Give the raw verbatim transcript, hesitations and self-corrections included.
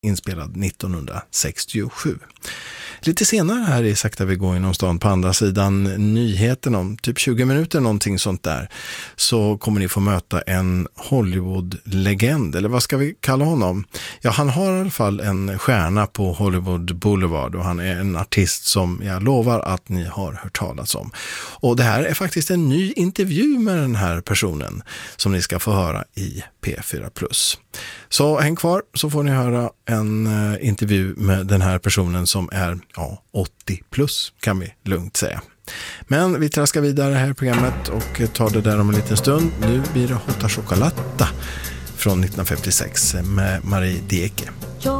inspelad nittonhundrasextiosju. Lite senare här i Sakta vi går inom stan på andra sidan nyheten om typ tjugo minuter någonting sånt där, så kommer ni få möta en Hollywood-legend, eller vad ska vi kalla honom? Ja, han har i alla fall en stjärna på Hollywood Boulevard och han är en artist som jag lovar att ni har hört talas om. Och det här är faktiskt en ny intervju med den här personen som ni ska få höra i P fyra plus. Så häng kvar så får ni höra en uh, intervju med den här personen som är ja, åttio plus kan vi lugnt säga. Men vi traskar vidare här i programmet och tar det där om en liten stund. Nu blir det Hota Chocolata från nittonhundrafemtiosex med Marie Dieke.